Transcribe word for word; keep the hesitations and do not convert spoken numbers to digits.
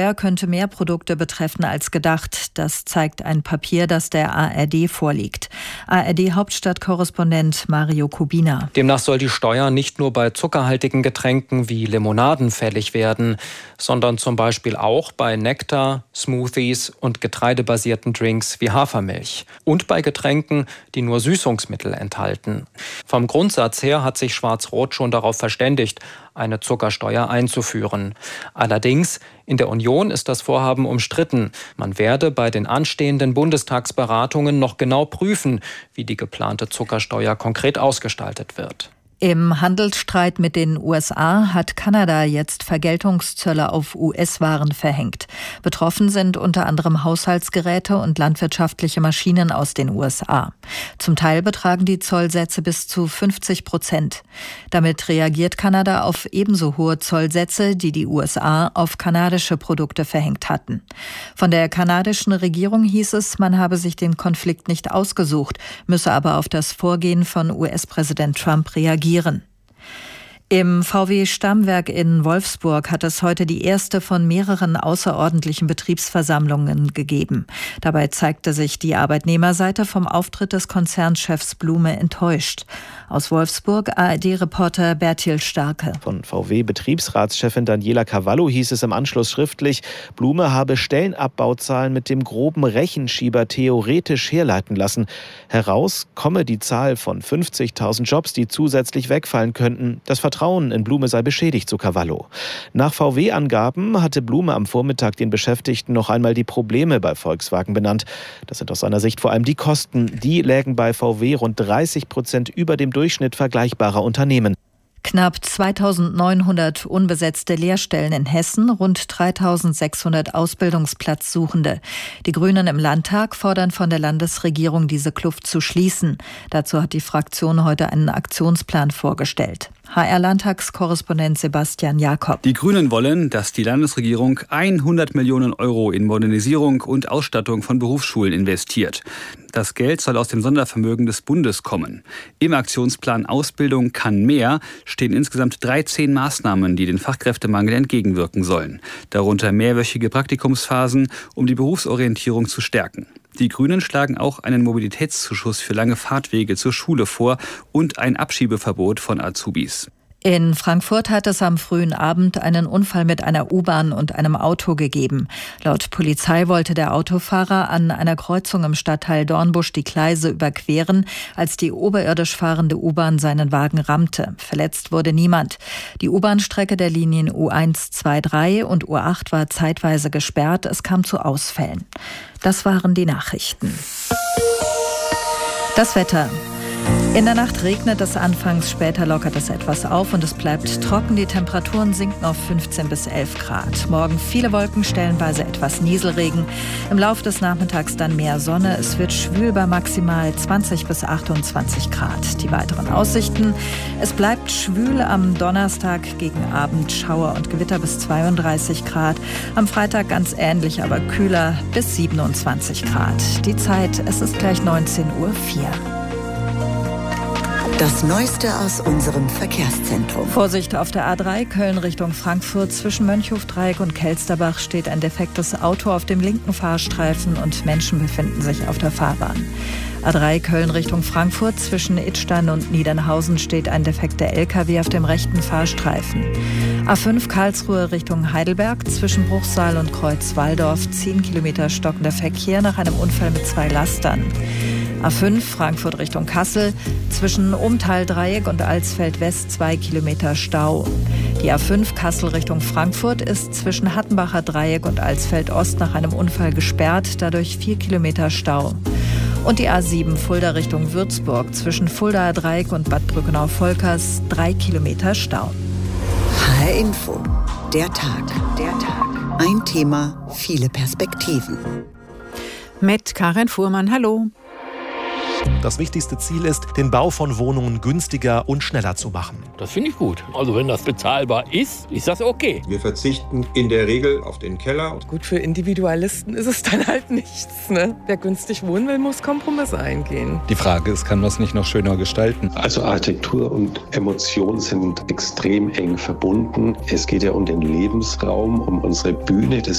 Zuckersteuer könnte mehr Produkte betreffen als gedacht. Das zeigt ein Papier, das der A R D vorliegt. A R D-Hauptstadtkorrespondent Mario Kubina. Demnach soll die Steuer nicht nur bei zuckerhaltigen Getränken wie Limonaden fällig werden, sondern zum Beispiel auch bei Nektar, Smoothies und getreidebasierten Drinks wie Hafermilch. Und bei Getränken, die nur Süßungsmittel enthalten. Vom Grundsatz her hat sich Schwarz-Rot schon darauf verständigt, eine Zuckersteuer einzuführen. Allerdings, in der Union ist das Vorhaben umstritten. Man werde bei den anstehenden Bundestagsberatungen noch genau prüfen, wie die geplante Zuckersteuer konkret ausgestaltet wird. Im Handelsstreit mit den U S A hat Kanada jetzt Vergeltungszölle auf U S-Waren verhängt. Betroffen sind unter anderem Haushaltsgeräte und landwirtschaftliche Maschinen aus den U S A. Zum Teil betragen die Zollsätze bis zu fünfzig Prozent. Damit reagiert Kanada auf ebenso hohe Zollsätze, die die U S A auf kanadische Produkte verhängt hatten. Von der kanadischen Regierung hieß es, man habe sich den Konflikt nicht ausgesucht, müsse aber auf das Vorgehen von U S-Präsident Trump reagieren. Im V W-Stammwerk in Wolfsburg hat es heute die erste von mehreren außerordentlichen Betriebsversammlungen gegeben. Dabei zeigte sich die Arbeitnehmerseite vom Auftritt des Konzernchefs Blume enttäuscht. Aus Wolfsburg A R D-Reporter Bertil Starke. Von V W-Betriebsratschefin Daniela Cavallo hieß es im Anschluss schriftlich, Blume habe Stellenabbauzahlen mit dem groben Rechenschieber theoretisch herleiten lassen. Heraus komme die Zahl von fünfzigtausend Jobs, die zusätzlich wegfallen könnten. Das Vertrauen in Blume sei beschädigt, so Cavallo. Nach V W-Angaben hatte Blume am Vormittag den Beschäftigten noch einmal die Probleme bei Volkswagen benannt. Das sind aus seiner Sicht vor allem die Kosten. Die lägen bei V W rund dreißig Prozent über dem Durchschnitt vergleichbarer Unternehmen. Knapp zweitausendneunhundert unbesetzte Lehrstellen in Hessen, rund dreitausendsechshundert Ausbildungsplatzsuchende. Die Grünen im Landtag fordern von der Landesregierung, diese Kluft zu schließen. Dazu hat die Fraktion heute einen Aktionsplan vorgestellt. H R-Landtagskorrespondent Sebastian Jakob. Die Grünen wollen, dass die Landesregierung hundert Millionen Euro in Modernisierung und Ausstattung von Berufsschulen investiert. Das Geld soll aus dem Sondervermögen des Bundes kommen. Im Aktionsplan Ausbildung kann mehr stehen insgesamt dreizehn Maßnahmen, die den Fachkräftemangel entgegenwirken sollen. Darunter mehrwöchige Praktikumsphasen, um die Berufsorientierung zu stärken. Die Grünen schlagen auch einen Mobilitätszuschuss für lange Fahrtwege zur Schule vor und ein Abschiebeverbot von Azubis. In Frankfurt hat es am frühen Abend einen Unfall mit einer U-Bahn und einem Auto gegeben. Laut Polizei wollte der Autofahrer an einer Kreuzung im Stadtteil Dornbusch die Gleise überqueren, als die oberirdisch fahrende U-Bahn seinen Wagen rammte. Verletzt wurde niemand. Die U-Bahn-Strecke der Linien U eins, zwei, drei und U acht war zeitweise gesperrt. Es kam zu Ausfällen. Das waren die Nachrichten. Das Wetter. In der Nacht regnet es anfangs, später lockert es etwas auf und es bleibt trocken. Die Temperaturen sinken auf fünfzehn bis elf Grad. Morgen viele Wolken, stellenweise etwas Nieselregen. Im Laufe des Nachmittags dann mehr Sonne. Es wird schwül bei maximal zwanzig bis achtundzwanzig Grad. Die weiteren Aussichten. Es bleibt schwül am Donnerstag gegen Abend, Schauer und Gewitter bis zweiunddreißig Grad. Am Freitag ganz ähnlich, aber kühler bis siebenundzwanzig Grad. Die Zeit, es ist gleich neunzehn Uhr vier. Das Neueste aus unserem Verkehrszentrum. Vorsicht auf der A drei Köln Richtung Frankfurt. Zwischen Mönchhofdreieck und Kelsterbach steht ein defektes Auto auf dem linken Fahrstreifen und Menschen befinden sich auf der Fahrbahn. A drei Köln Richtung Frankfurt. Zwischen Idstein und Niedernhausen steht ein defekter L K W auf dem rechten Fahrstreifen. A fünf Karlsruhe Richtung Heidelberg. Zwischen Bruchsal und Kreuz-Walldorf zehn Kilometer stockender Verkehr nach einem Unfall mit zwei Lastern. A fünf Frankfurt Richtung Kassel. Zwischen Umtal-Dreieck und Alsfeld-West zwei Kilometer Stau. Die A fünf Kassel Richtung Frankfurt ist zwischen Hattenbacher Dreieck und Alsfeld-Ost nach einem Unfall gesperrt, dadurch vier Kilometer Stau. Und die A sieben Fulda Richtung Würzburg zwischen Fuldaer Dreieck und Bad Brückenau-Volkers drei Kilometer Stau. H R Info, der Tag, der Tag. Ein Thema, viele Perspektiven. Mit Karin Fuhrmann, hallo. Das wichtigste Ziel ist, den Bau von Wohnungen günstiger und schneller zu machen. Das finde ich gut. Also wenn das bezahlbar ist, ist das okay. Wir verzichten in der Regel auf den Keller. Gut, für Individualisten ist es dann halt nichts, ne? Wer günstig wohnen will, muss Kompromisse eingehen. Die Frage ist, kann man es nicht noch schöner gestalten? Also Architektur und Emotion sind extrem eng verbunden. Es geht ja um den Lebensraum, um unsere Bühne des